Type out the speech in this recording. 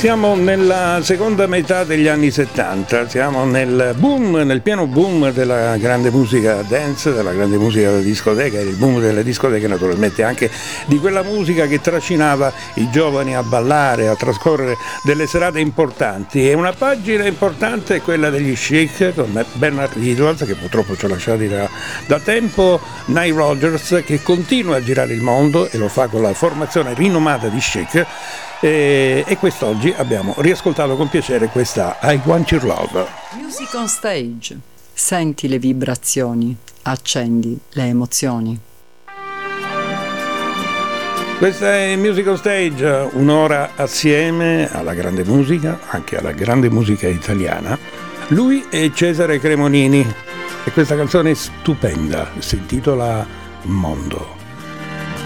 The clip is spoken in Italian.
Siamo nella seconda metà degli anni 70, siamo nel boom, nel pieno boom della grande musica dance, della grande musica da discoteca, il boom delle discoteche naturalmente anche di quella musica che trascinava i giovani a ballare, a trascorrere delle serate importanti. E una pagina importante è quella degli Chic con Bernard Edwards, che purtroppo ci ha lasciati da tempo, Nile Rodgers che continua a girare il mondo e lo fa con la formazione rinomata di Chic. E quest'oggi abbiamo riascoltato con piacere questa I Want Your Love. Music on Stage. Senti le vibrazioni, accendi le emozioni. Questa è Music on Stage, un'ora assieme alla grande musica, anche alla grande musica italiana. Lui è Cesare Cremonini e questa canzone è stupenda, si intitola Mondo.